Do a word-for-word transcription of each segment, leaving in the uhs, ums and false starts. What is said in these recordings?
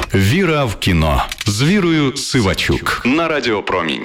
Віра в кіно з Вірою Сивачук на Радіо Промінь.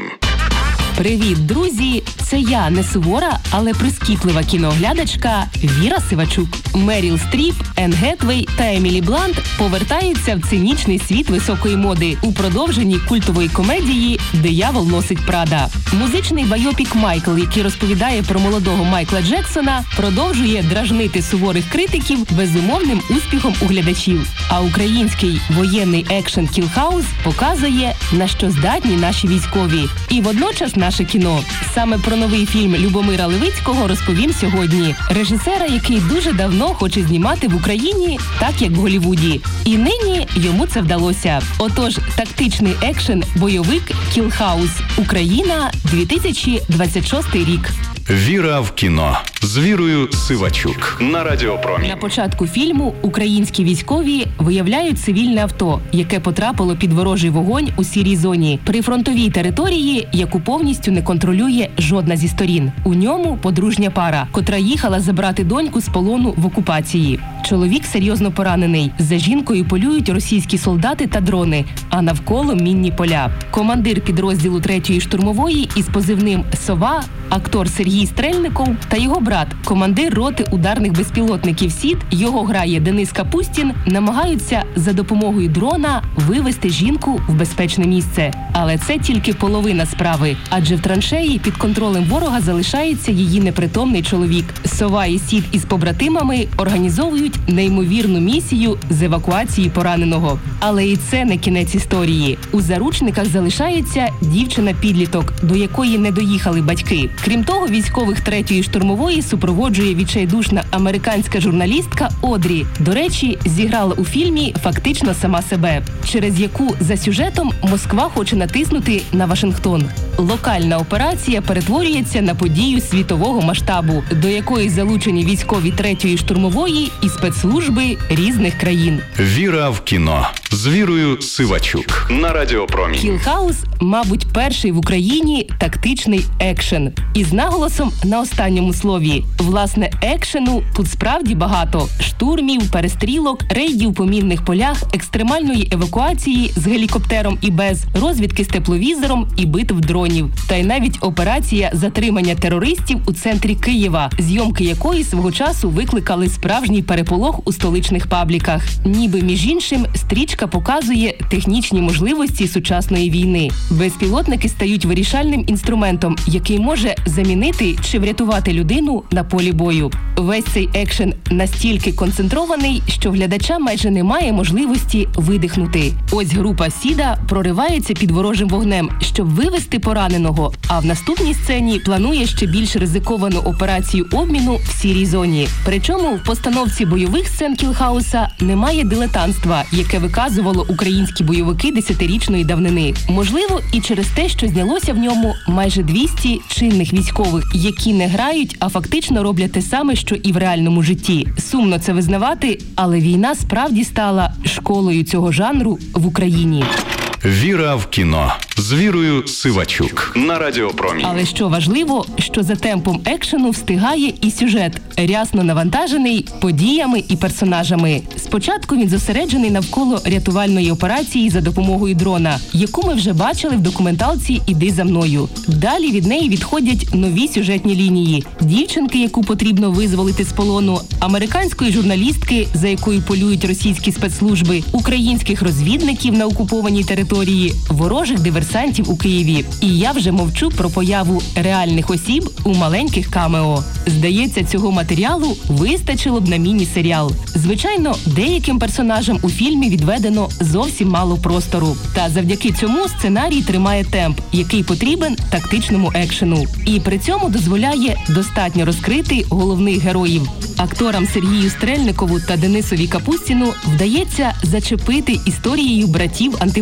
Привіт, друзі! Це я, не сувора, але прискіплива кіноглядачка Віра Сивачук. Меріл Стріп, Енн Гетвей та Емілі Блант повертаються в цинічний світ високої моди у продовженні культової комедії «Диявол носить Прада». Музичний байопік «Майкл», який розповідає про молодого Майкла Джексона, продовжує дражнити суворих критиків безумовним успіхом у глядачів. А український воєнний екшен «Кіл Хаус» показує, на що здатні наші військові. І водночас наше кіно. Саме про новий фільм Любомира Левицького розповім сьогодні. Режисера, який дуже давно хоче знімати в Україні, так як в Голлівуді. І нині йому це вдалося. Отож, тактичний екшен, бойовик «Кіл Хаус. Україна. дві тисячі двадцять шостий рік». Віра в кіно з Вірою Сивачук на Радіо Промінь. На початку фільму українські військові виявляють цивільне авто, яке потрапило під ворожий вогонь у сірій зоні, прифронтовій території, яку повністю не контролює жодна зі сторін. У ньому подружня пара, котра їхала забрати доньку з полону в окупації. Чоловік серйозно поранений. За жінкою полюють російські солдати та дрони, а навколо мінні поля. Командир підрозділу третьої штурмової із позивним «Сова», актор Сергій Стрельников, та його брат, командир роти ударних безпілотників «Сід», його грає Денис Капустін, намагаються за допомогою дрона вивести жінку в безпечне місце. Але це тільки половина справи, адже в траншеї під контролем ворога залишається її непритомний чоловік. «Сова» і «Сід» із побратимами організовують неймовірну місію з евакуації пораненого. Але і це не кінець історії. У заручниках залишається дівчина-підліток, до якої не доїхали батьки. Крім того, військових третьої штурмової супроводжує відчайдушна американська журналістка Одрі. До речі, зіграла у фільмі фактично сама себе, через яку за сюжетом Москва хоче натиснути на Вашингтон. Локальна операція перетворюється на подію світового масштабу, до якої залучені військові третьої штурмової і спецслужби різних країн. Віра в кіно з Вірою Сивачук на Радіо Промінь. «Кіл Хаус», мабуть, перший в Україні тактичний екшен. І з наголосом на останньому слові. Власне, екшену тут справді багато. Штурмів, перестрілок, рейдів по мінних полях, екстремальної евакуації з гелікоптером і без, розвідки з тепловізором і битв дронів. Та й навіть операція затримання терористів у центрі Києва, зйомки якої свого часу викликали справжній переполох у столичних пабліках. Ніби, між іншим, стрічка показує технічні можливості сучасної війни. Безпілотники стають вирішальним інструментом, який може замінити чи врятувати людину на полі бою. Весь цей екшен настільки концентрований, що глядача майже немає можливості видихнути. Ось група «Сіда» проривається під ворожим вогнем, щоб вивести пораненого, а в наступній сцені планує ще більш ризиковану операцію обміну в сірій зоні. Причому в постановці бойових сцен «Кіл Хауса» немає дилетантства, яке виказувало українські бойовики десятирічної давнини. Можливо, і через те, що знялося в ньому майже двісті чинних військових, які не грають, а фактично роблять те саме, що і в реальному житті. Сумно це визнавати, але війна справді стала школою цього жанру в Україні. Віра в кіно з Вірою Сивачук на Радіо Промінь. Але що важливо, що за темпом екшену встигає і сюжет, рясно навантажений подіями і персонажами. Спочатку він зосереджений навколо рятувальної операції за допомогою дрона, яку ми вже бачили в документалці «Іди за мною». Далі від неї відходять нові сюжетні лінії. Дівчинки, яку потрібно визволити з полону, американської журналістки, за якою полюють російські спецслужби, українських розвідників на окупованій території, ворожих диверсантів у Києві. І я вже мовчу про появу реальних осіб у маленьких камео. Здається, цього матеріалу вистачило б на міні-серіал. Звичайно, деяким персонажам у фільмі відведено зовсім мало простору. Та завдяки цьому сценарій тримає темп, який потрібен тактичному екшену. І при цьому дозволяє достатньо розкрити головних героїв. Акторам Сергію Стрельникову та Денисові Капустіну вдається зачепити історією братів-антиподів,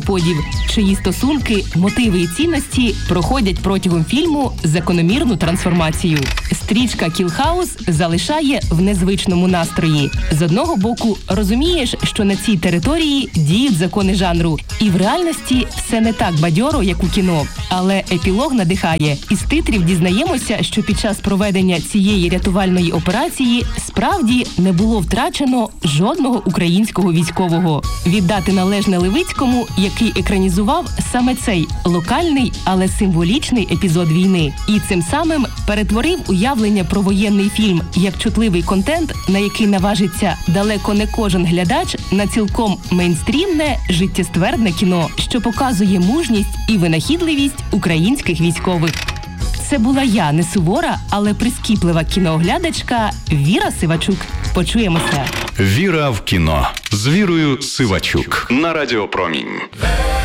чиї стосунки, мотиви і цінності проходять протягом фільму закономірну трансформацію. Стрічка «Кілхаус» залишає в незвичному настрої. З одного боку, розумієш, що на цій території діють закони жанру, і в реальності все не так бадьоро, як у кіно. Але епілог надихає. Із титрів дізнаємося, що під час проведення цієї рятувальної операції справді не було втрачено жодного українського військового. Віддати належне Левицькому, який екранізував саме цей локальний, але символічний епізод війни. І цим самим перетворив уявлення про воєнний фільм як чутливий контент, на який наважиться далеко не кожен глядач, на цілком мейнстрімне, життєствердне кіно, що показує мужність і винахідливість українських військових. Це була я, не сувора, але прискіплива кінооглядачка Віра Сивачук. Почуємося. Віра в кіно з Вірою Сивачук на Радіо Промінь.